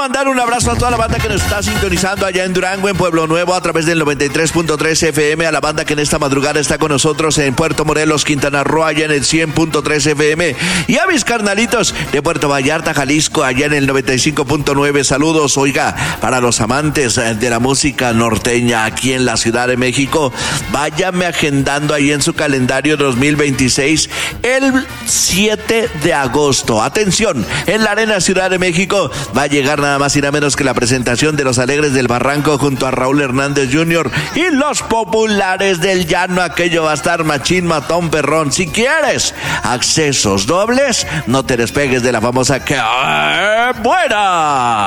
mandar un abrazo a toda la banda que nos está sintonizando allá en Durango, en Pueblo Nuevo, a través del 93.3 FM, a la banda que en esta madrugada está con nosotros en Puerto Morelos, Quintana Roo, allá en el 100.3 FM, y a mis carnalitos de Puerto Vallarta, Jalisco, allá en el 95.9. Saludos, oiga, para los amantes de la música norteña aquí en la Ciudad de México, váyame agendando ahí en su calendario 2026 el 7 de agosto. Atención, en la Arena Ciudad de México va a llegar nada más y nada menos que la presentación de Los Alegres del Barranco junto a Raúl Hernández Jr. y Los Populares del Llano. Aquello va a estar machín, matón, perrón. Si quieres accesos dobles, no te despegues de la famosa ¡Que buena!